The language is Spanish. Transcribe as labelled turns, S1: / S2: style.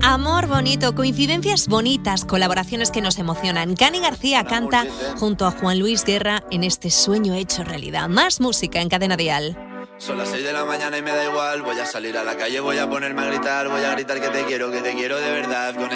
S1: Amor bonito, coincidencias bonitas, colaboraciones que nos emocionan. Cani García canta junto a Juan Luis Guerra en este sueño hecho realidad. Más música en Cadena Dial.
S2: Son las 6 de la mañana y me da igual. Voy a salir a la calle, voy a ponerme a gritar. Voy a gritar que te quiero de verdad. Con